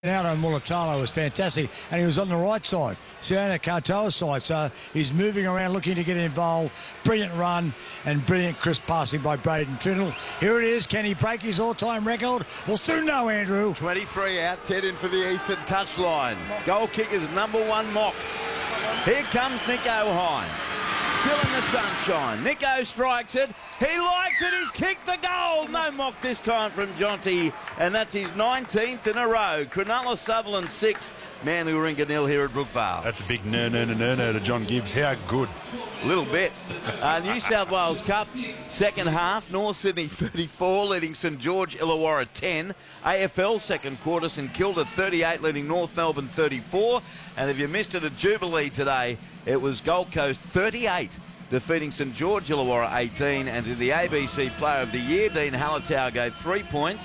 Out on Mulatalo was fantastic, and he was on the right side, Siona Katoa's side, so he's moving around looking to get involved. Brilliant run and brilliant crisp passing by Braden Trindle. Here it is. Can he break his all-time record? We'll soon know, Andrew. 23 out, 10 in for the Eastern touchline. Goal kicker's #1 mock. Here comes Nicho Hines. Still in the sunshine. Nicho strikes it. He likes it. He's kicked the goal. No mock this time from Jonty. And that's his 19th in a row. Cronulla Sutherland 6. Manly Warringah 0 here at Brookvale. That's a big no to John Gibbs. How good. A little bit. New South Wales Cup, second half. North Sydney 34, leading St George Illawarra 10. AFL second quarter, St Kilda 38, leading North Melbourne 34. And if you missed it at Jubilee today, it was Gold Coast 38, defeating St George Illawarra 18. And to the ABC Player of the Year, Dean Hallertau gave 3 points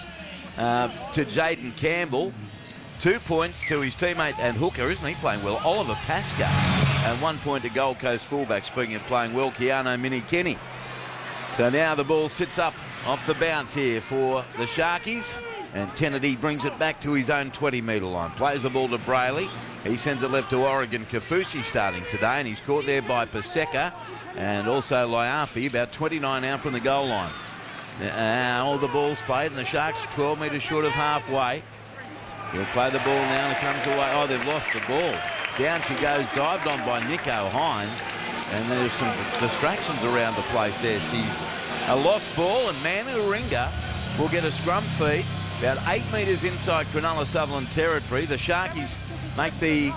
to Jaden Campbell. 2 points to his teammate and hooker, isn't he playing well, Oliver Pascoe. And 1 point to Gold Coast fullback, speaking of playing well, Keano Mini-Kenny. So now the ball sits up off the bounce here for the Sharkies. And Kennedy brings it back to his own 20-metre line. Plays the ball to Brayley. He sends it left to Oregon. Kafusi starting today, and he's caught there by Paseka and also Liafi, about 29 out from the goal line. Now the ball's played, and the Sharks 12 metres short of halfway. He'll play the ball now, and it comes away. Oh, they've lost the ball. Down she goes, dived on by Nicho Hines, and there's some distractions around the place there. She's a lost ball, and Manly Warringah will get a scrum feed about 8 metres inside Cronulla Sutherland territory. The Sharkies make the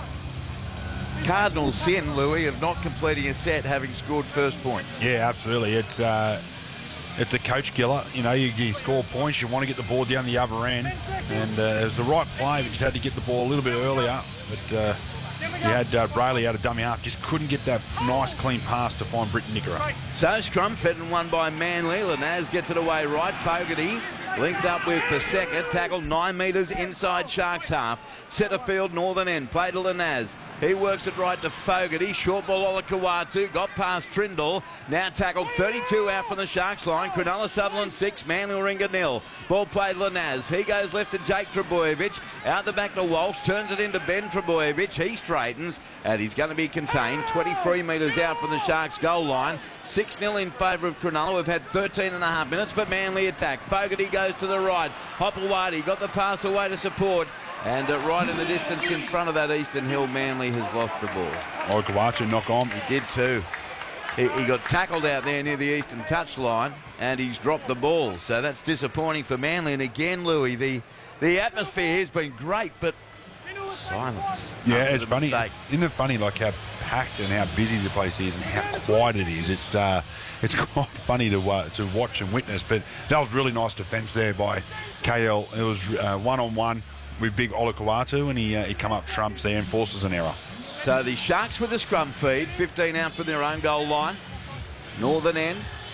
cardinal sin, Louis, of not completing a set, having scored first points. Yeah, absolutely. It's a coach killer. You know, you score points, you want to get the ball down the other end, and it was the right play. We just had to get the ball a little bit earlier, but you had Brayley out of dummy half, just couldn't get that nice clean pass to find Britton Nickera. So scrum fed and won by Manly. Lanaz gets it away right. Fogarty linked up with Paseka, tackled 9 metres inside Sharks half. Centre field, northern end, play to Lanaz. He works it right to Fogarty. Short ball Olakawatu. Got past Trindle. Now tackled 32 out from the Sharks line. Cronulla Sutherland 6. Manly Warringah 0. Ball played Lanaz. He goes left to Jake Trebojevic. Out the back to Walsh. Turns it into Ben Trebojevic. He straightens. And he's going to be contained. 23 metres out from the Sharks goal line. 6-0 in favour of Cronulla. We've had 13.5 minutes, but Manly attack. Fogarty goes to the right. Hopewadi got the pass away to support. And right in the distance in front of that Eastern Hill, Manly has lost the ball. Olakawatu knock on. He did too. He got tackled out there near the Eastern touchline, and he's dropped the ball. So that's disappointing for Manly. And again, Louis, the atmosphere has been great, but silence. Yeah, it's funny. Isn't it funny, like how packed and how busy the place is and how quiet it is? It's quite funny to watch and witness. But that was really nice defence there by KL. It was one-on-one with big Olakawatu, and he come up trumps there and forces an error. So the Sharks with the scrum feed, 15 out from their own goal line, northern end,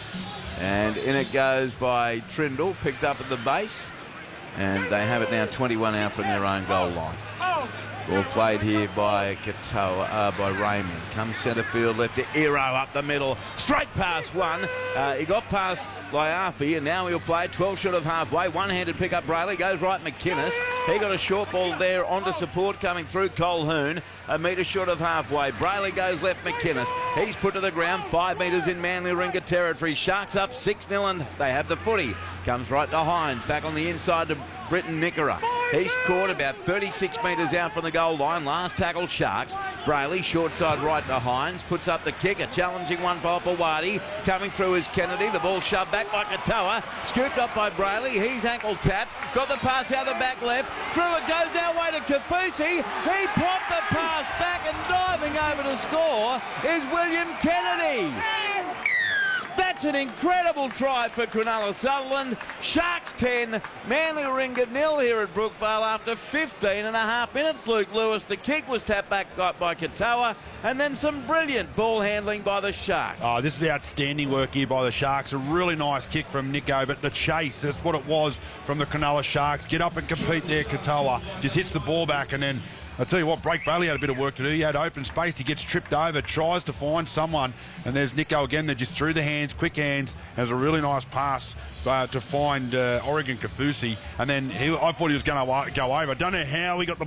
and in it goes by Trindle, picked up at the base, and they have it now 21 out from their own goal line. Ball played here by Katoa, by Raymond. Comes centre field left to Iro up the middle. Straight past one. He got past Liafi, and now he'll play 12 short of halfway. One-handed pick up Brayley. Goes right McInnes. He got a short ball there onto support coming through Colquhoun. A metre short of halfway. Brayley goes left McInnes. He's put to the ground 5 metres in Manly Warringah territory. Sharks up 6-0 and they have the footy. Comes right to Hines. Back on the inside to Britton Nickera. He's caught about 36 metres out from the goal line. Last tackle Sharks. Brayley short side right to Hines. Puts up the kick. A challenging one for Hopewadi. Coming through is Kennedy. The ball shoved back by Katoa. Scooped up by Brayley. He's ankle tapped. Got the pass out the back left. Through it goes our way to Kafusi. He popped the pass back, and diving over to score is William Kennedy. That's an incredible try for Cronulla Sutherland. Sharks 10, Manly Warringah 0 here at Brookvale after 15.5 minutes. Luke Lewis, the kick was tapped back by Katoa, and then some brilliant ball handling by the Sharks. Oh, this is outstanding work here by the Sharks. A really nice kick from Nicho, but the chase, that's what it was from the Cronulla Sharks. Get up and compete there, Katoa. Just hits the ball back and then I tell you what, Blake Bailey had a bit of work to do. He had open space. He gets tripped over, tries to find someone, and there's Nico again. They're just through the hands, quick hands. Has a really nice pass to find Oregon Kafusi, and then I thought he was going to go over. I don't know how he got the